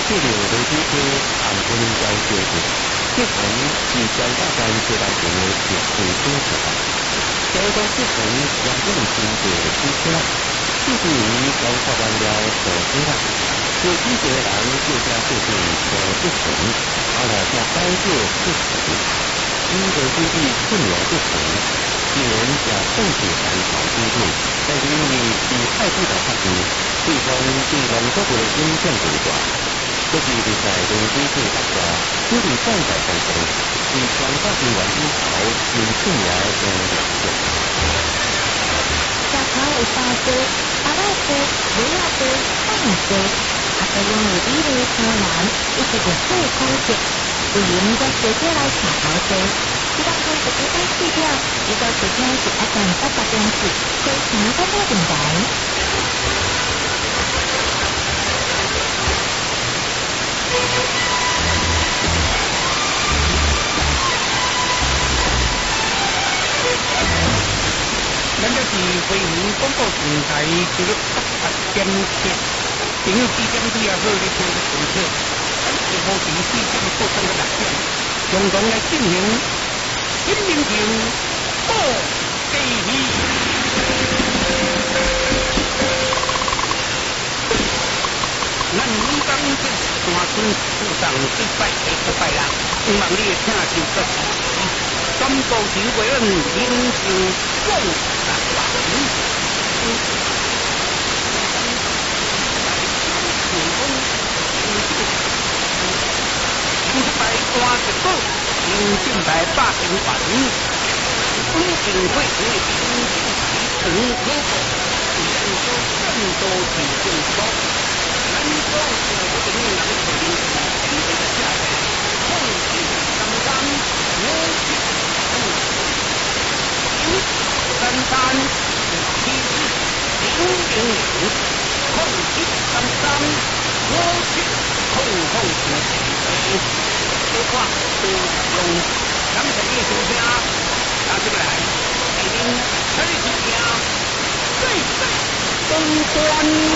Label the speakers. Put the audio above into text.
Speaker 1: 这个楼梯区按公交设置，这层是交大站接待站的铁路车站。交通这层也用新的汽车，就是于交大站了火车站，有几个人就在附近坐这层，后来才改叫这层。因为估计顺流这层，虽然也正是安排规定，但是因为是太古的发展，对方对农作物的影响最大。这是在农机处发展，处理降载工程，是全国人员以后有顺来的良性。
Speaker 2: 小头有沙多，阿拉多，维亚多，放多，阿个因为伊犁超南，一直就最空气。有人在小车来查头车，这当中的一般汽票，一个小车是188.4，非常高高顶台。
Speaker 3: 咱这是飞鱼广播电台这个88.7，朋友几点都要好的听的政策，咱是保持4点到6点，共同来进行新民情报地理。咱每当这山村路上最拜的不拜啦，希望你的听就个支持。全部球委员民情共产党。100单一个，100百平板，本景会是平成可口，研究更多体更高，能够使这个内容可以现在的价格，控制刚33其实000控制这话都用咱们的艺术家拿出来，给您吹一下最终端。